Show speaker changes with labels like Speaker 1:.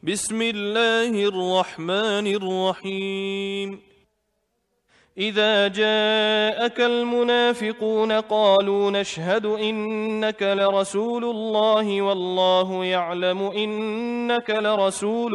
Speaker 1: بسم الله الرحمن الرحيم إذا جاءك المنافقون قالوا نشهد إنك لرسول الله والله يعلم إنك لرسوله